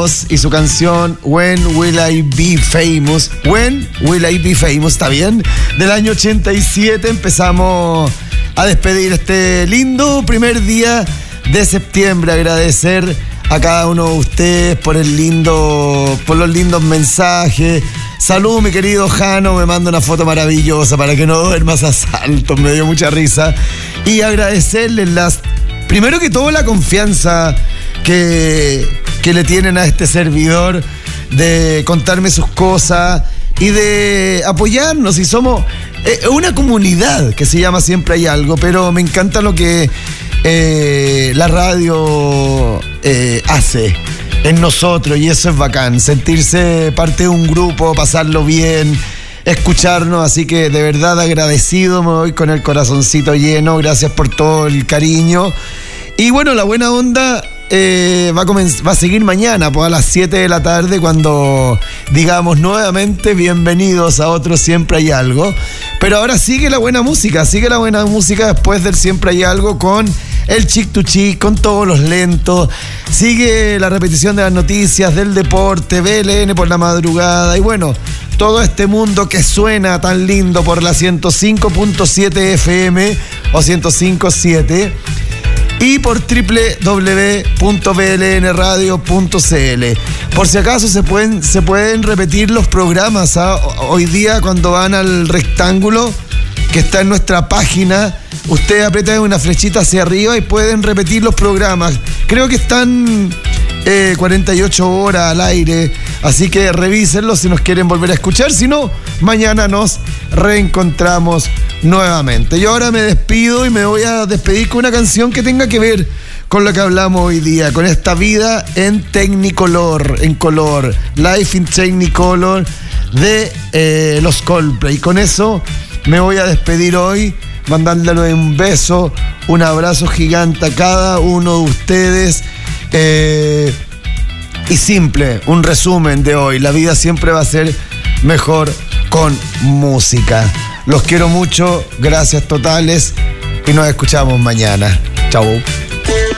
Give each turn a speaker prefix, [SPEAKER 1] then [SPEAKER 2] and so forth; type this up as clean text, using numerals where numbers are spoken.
[SPEAKER 1] Villalobos y su canción When Will I Be Famous. When Will I Be Famous, ¿está bien? Del año 87 empezamos a despedir este lindo primer día de septiembre. Agradecer a cada uno de ustedes por los lindos mensajes. Salud, mi querido Jano, me manda una foto maravillosa para que no duermas a saltos, me dio mucha risa. Y agradecerles primero que todo la confianza que le tienen a este servidor de contarme sus cosas y de apoyarnos. Y somos una comunidad que se llama Siempre Hay Algo, pero me encanta lo que la radio hace en nosotros, y eso es bacán, sentirse parte de un grupo, pasarlo bien, escucharnos. Así que de verdad agradecido, me voy con el corazoncito lleno. Gracias por todo el cariño. Y bueno, la buena onda va a seguir mañana, pues a las 7 de la tarde, cuando digamos nuevamente bienvenidos a otro Siempre Hay Algo. Pero ahora sigue la buena música después del Siempre Hay Algo, con el Chic to Chic, con todos los lentos. Sigue la repetición de las noticias, del deporte, BLN por la madrugada, y bueno, todo este mundo que suena tan lindo por la 105.7 FM o 105.7 y por www.blnradio.cl. Por si acaso se pueden repetir los programas, ¿ah? Hoy día, cuando van al rectángulo que está en nuestra página, ustedes apretan una flechita hacia arriba y pueden repetir los programas. Creo que están 48 horas al aire, así que revísenlo si nos quieren volver a escuchar. Si no, mañana nos reencontramos nuevamente. Yo ahora me despido y me voy a despedir con una canción que tenga que ver con lo que hablamos hoy día, con esta vida en Technicolor, en color, Life in Technicolor de los Coldplay. Con eso me voy a despedir hoy, mandándole un beso, un abrazo gigante a cada uno de ustedes. Y simple, un resumen de hoy: la vida siempre va a ser mejor con música. Los quiero mucho, gracias totales, y nos escuchamos mañana. Chau.